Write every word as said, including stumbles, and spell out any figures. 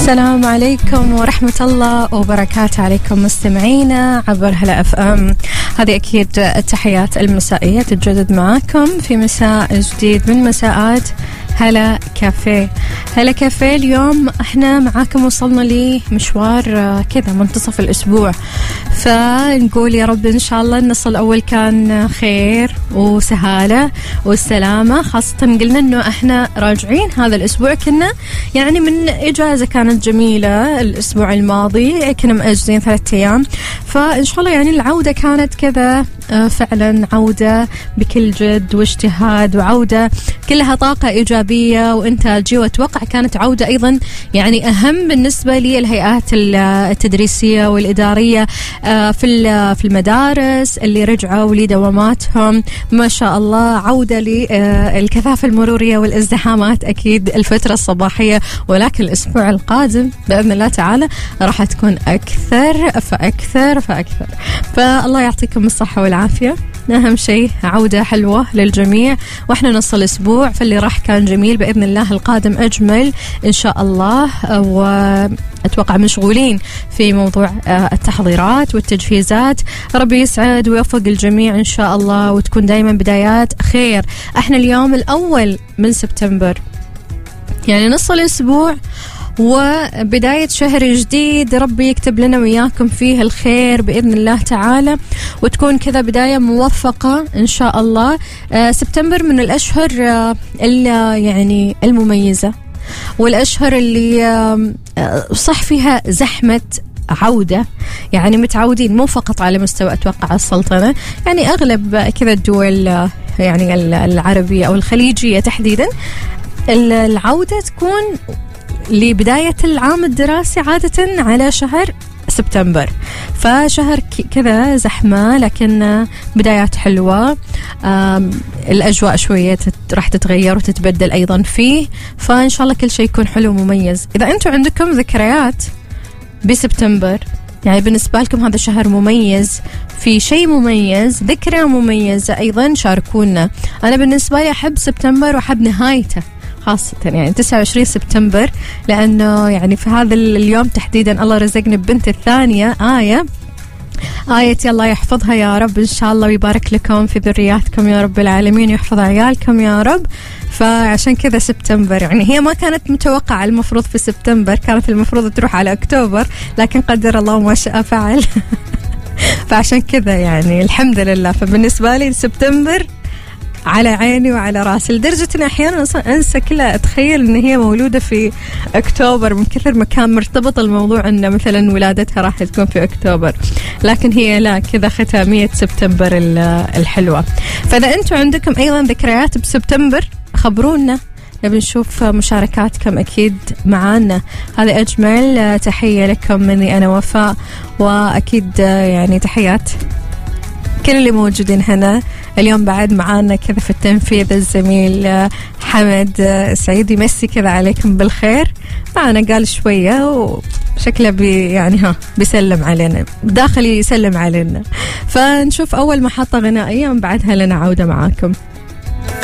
السلام عليكم ورحمة الله وبركاته عليكم مستمعينا عبر هلا اف ام. هذه أكيد التحيات المسائية تتجدد معاكم في مساء جديد من مساءات هلا كافيه. هلا كافيه اليوم احنا معاكم، وصلنا لمشوار كذا منتصف الأسبوع، فنقول يا رب إن شاء الله النص الأول كان خير وسهالة والسلامة، خاصة قلنا إنه احنا راجعين هذا الأسبوع، كنا يعني من إجازة كانت جميلة الأسبوع الماضي، كنا مأجزين ثلاثة أيام، فإن شاء الله يعني العودة كانت كذا فعلا عودة بكل جد واجتهاد، وعودة كلها طاقة إيجابية وإنتاجية، وأتوقع كانت عودة أيضا يعني أهم بالنسبة للهيئات التدريسية والإدارية في في المدارس اللي رجعوا لدواماتهم ما شاء الله. عودة للكثافة المرورية والازدحامات أكيد الفترة الصباحية، ولكن الأسبوع القادم بإذن الله تعالى راح تكون أكثر فأكثر فأكثر. فالله يعطيكم الصحة والعافية، أهم شيء عودة حلوة للجميع، وإحنا نص الأسبوع فاللي راح كان جميل، بإذن الله القادم أجمل إن شاء الله. وأتوقع مشغولين في موضوع التحضيرات والتجهيزات، ربي يسعد ويوفق الجميع إن شاء الله، وتكون دايما بدايات خير. إحنا اليوم الأول من سبتمبر، يعني نص الأسبوع وبداية شهر جديد، ربي يكتب لنا وياكم فيه الخير بإذن الله تعالى، وتكون كذا بداية موفقة إن شاء الله. آه سبتمبر من الأشهر آه يعني المميزة، والأشهر اللي آه صح فيها زحمة عودة، يعني متعودين مو فقط على مستوى أتوقع السلطنة، يعني أغلب كذا الدول آه يعني العربية أو الخليجية تحديدا العودة تكون لبداية العام الدراسي عادة على شهر سبتمبر، فشهر كذا زحمة لكن بدايات حلوة. الأجواء شوية راح تتغير وتتبدل أيضا فيه، فإن شاء الله كل شيء يكون حلو ومميز. إذا أنتم عندكم ذكريات بسبتمبر، يعني بالنسبة لكم هذا شهر مميز، في شيء مميز، ذكرى مميزة أيضا، شاركونا. أنا بالنسبة لي أحب سبتمبر وأحب نهايته خاصة، يعني تسعة وعشرين سبتمبر، لأنه يعني في هذا اليوم تحديدا الله رزقني ببنت الثانية آية آية الله يحفظها يا رب إن شاء الله، ويبارك لكم في ذرياتكم يا رب العالمين، ويحفظ عيالكم يا رب. فعشان كذا سبتمبر، يعني هي ما كانت متوقعة المفروض في سبتمبر، كانت المفروض تروح على أكتوبر، لكن قدر الله ما شاء فعل. فعشان كذا يعني الحمد لله. فبالنسبة لي سبتمبر على عيني وعلى راسي، لدرجة أن أحيانا أنسى كلها أتخيل أن هي مولودة في أكتوبر، من كثر ما كان مرتبط الموضوع أن مثلا ولادتها راح تكون في أكتوبر، لكن هي لا، كذا ختامية سبتمبر الحلوة. فإذا أنتم عندكم أيضا ذكريات بسبتمبر خبرونا، نبي نشوف مشاركاتكم أكيد معانا. هذا أجمل تحية لكم مني أنا وفاء، وأكيد يعني تحيات كل اللي موجودين هنا اليوم بعد معانا كذا في التنفيذ، الزميل حمد سعيد يمسي كذا عليكم بالخير، معنا قال شوية وشكله بي يعني ها بيسلم علينا، داخل يسلم علينا. فنشوف أول محطة غنائية وبعدها لنا عودة معاكم.